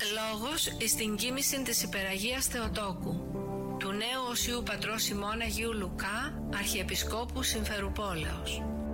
Λόγος εις την κοίμησιν της Υπεραγίας Θεοτόκου, του νέου Οσίου Πατρός ημών Αγίου Λουκά, Αρχιεπισκόπου Συμφερουπόλεως.